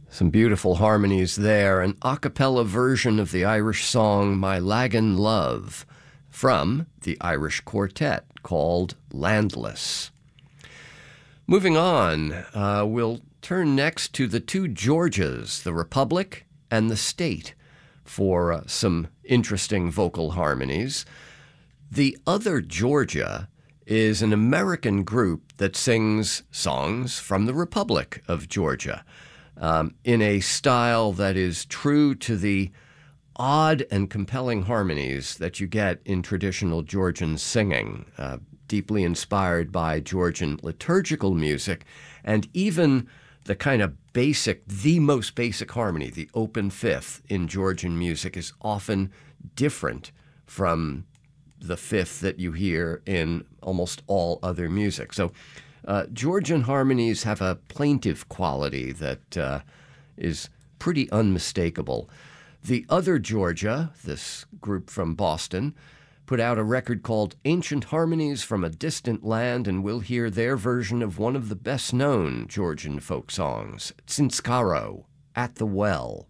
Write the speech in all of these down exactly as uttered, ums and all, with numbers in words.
Some beautiful harmonies there. An a cappella version of the Irish song My Lagan Love from the Irish quartet called Landless. Moving on, uh, we'll turn next to the two Georgias, the Republic and the State, for uh, some interesting vocal harmonies. The Other Georgia is an American group that sings songs from the Republic of Georgia. Um, in a style that is true to the odd and compelling harmonies that you get in traditional Georgian singing, uh, deeply inspired by Georgian liturgical music, and even the kind of basic, the most basic harmony, the open fifth in Georgian music, is often different from the fifth that you hear in almost all other music. So Uh, Georgian harmonies have a plaintive quality that uh, is pretty unmistakable. The Other Georgia, this group from Boston, put out a record called Ancient Harmonies from a Distant Land, and we'll hear their version of one of the best-known Georgian folk songs, Tsinskaro, At the Well.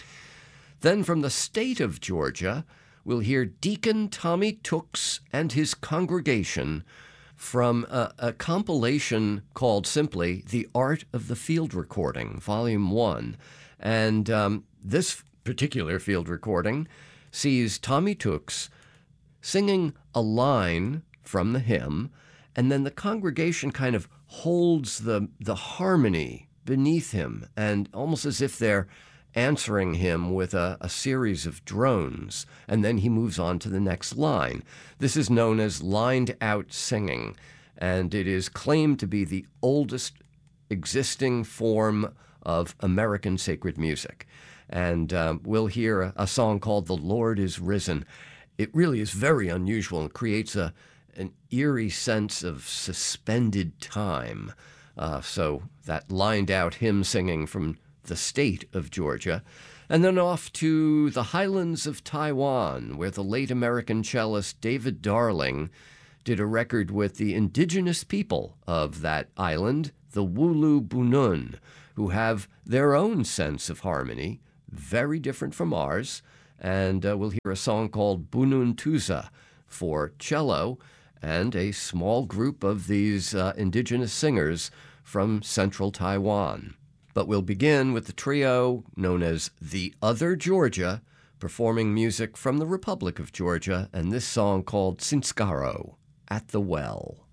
Then from the state of Georgia, we'll hear Deacon Tommy Tooks and his congregation from a, a compilation called simply The Art of the Field Recording, Volume one. And um, this particular field recording sees Tommy Tooks singing a line from the hymn, and then the congregation kind of holds the, the harmony beneath him, and almost as if they're answering him with a, a series of drones, and then he moves on to the next line. This is known as lined-out singing, and it is claimed to be the oldest existing form of American sacred music. And um, we'll hear a, a song called The Lord is Risen. It really is very unusual and creates a an eerie sense of suspended time. Uh, so that lined-out hymn singing from the state of Georgia, and then off to the highlands of Taiwan, where the late American cellist David Darling did a record with the indigenous people of that island, the Wulu Bunun, who have their own sense of harmony, very different from ours, and uh, we'll hear a song called Bunun Tuza for cello and a small group of these uh, indigenous singers from central Taiwan. But we'll begin with the trio known as The Other Georgia, performing music from the Republic of Georgia, and this song called Tsinskaro, At the Well.